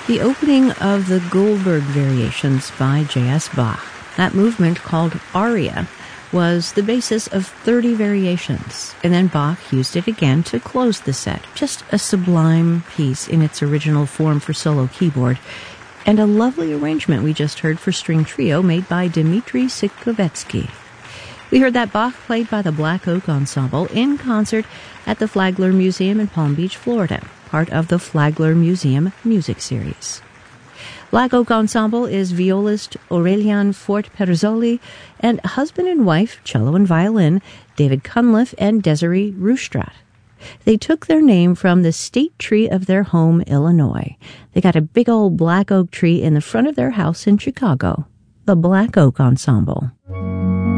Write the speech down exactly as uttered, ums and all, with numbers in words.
The opening of the Goldberg Variations by J S Bach, that movement called aria, was the basis of thirty variations, and then Bach used it again to close the set. Just a sublime piece in its original form for solo keyboard, and a lovely arrangement we just heard for string trio made by Dmitri Sitkovetsky. We heard that Bach played by the Black Oak Ensemble in concert at the Flagler Museum in Palm Beach, Florida, part of the Flagler Museum Music Series. Black Oak Ensemble is violist Aurelian Fort Perzoli and husband and wife, cello and violin, David Cunliffe and Desiree Roostrat. They took their name from the state tree of their home, Illinois. They got a big old black oak tree in the front of their house in Chicago, the Black Oak Ensemble.